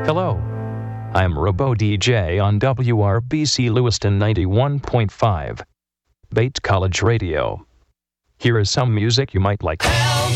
Hello, I'm Robo DJ on WRBC Lewiston 91.5, Bate College Radio. Here is some music you might like.